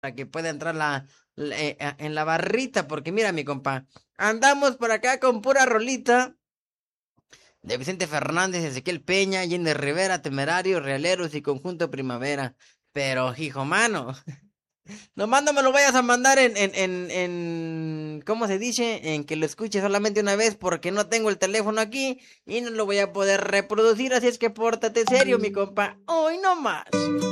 para que pueda entrar en la barrita, porque mira, mi compa, andamos por acá con pura rolita de Vicente Fernández, Ezequiel Peña, Jenny Rivera, Temerario, Realeros y Conjunto Primavera. Pero, hijo mano, nomás no me lo vayas a mandar ¿cómo se dice? En que lo escuche solamente una vez porque no tengo el teléfono aquí y no lo voy a poder reproducir, así es que pórtate serio, mi compa. Hoy no más.